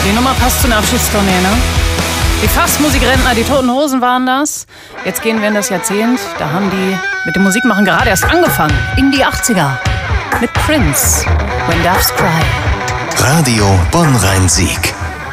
die Nummer passt zu einer Abschiedstournee, ne? Die Fachsmusikrentner, die Toten Hosen waren das. Jetzt gehen wir in das Jahrzehnt. Da haben die mit dem Musikmachen gerade erst angefangen. In die 80er. Mit Prince. When Doves Cry. Radio Bonn-Rhein-Sieg.